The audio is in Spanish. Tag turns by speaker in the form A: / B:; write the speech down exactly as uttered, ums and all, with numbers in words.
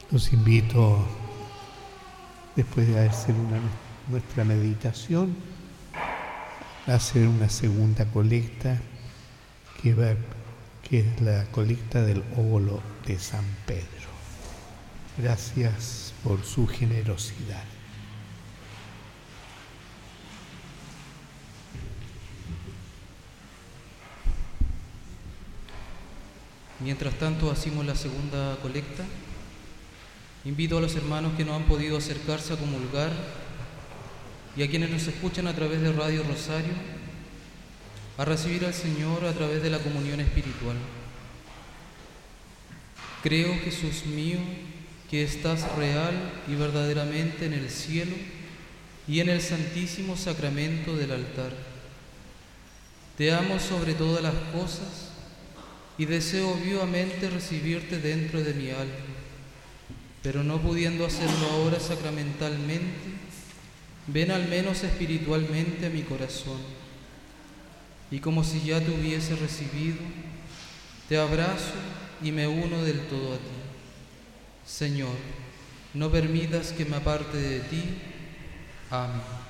A: Los invito, después de hacer una, nuestra meditación, a hacer una segunda colecta que, va, que es la colecta del óbolo de San Pedro. Gracias por su generosidad.
B: Mientras tanto hacemos la segunda colecta. Invito a los hermanos que no han podido acercarse a comulgar y a quienes nos escuchan a través de Radio Rosario a recibir al Señor a través de la comunión espiritual. Creo, Jesús mío, que estás real y verdaderamente en el cielo y en el santísimo sacramento del altar. Te amo sobre todas las cosas y deseo vivamente recibirte dentro de mi alma, pero no pudiendo hacerlo ahora sacramentalmente, ven al menos espiritualmente a mi corazón, y como si ya te hubiese recibido, te abrazo y me uno del todo a ti. Señor, no permitas que me aparte de ti. Amén.